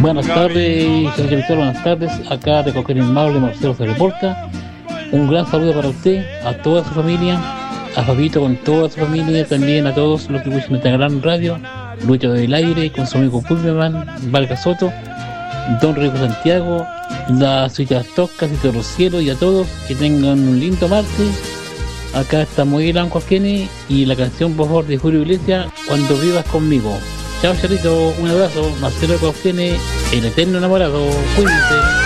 Buenas tardes, señor Víctor, buenas tardes. Acá de Coquín Inmable, Marcelo se reporta. Un gran saludo para usted, a toda su familia, a Fabito con toda su familia, también a todos los que escuchan esta gran radio, Lucho del Aire, con su amigo Pulverman, Valga Soto, Don Rico Santiago, las Citas Toscas y Torro Cielo, y a todos que tengan un lindo martes. Acá está muy Blanco Arquene y la canción por favor de Julio Iglesias, Cuando vivas conmigo. Chao, Charito, un abrazo, Marcelo Cosquene, el eterno enamorado, cuídense.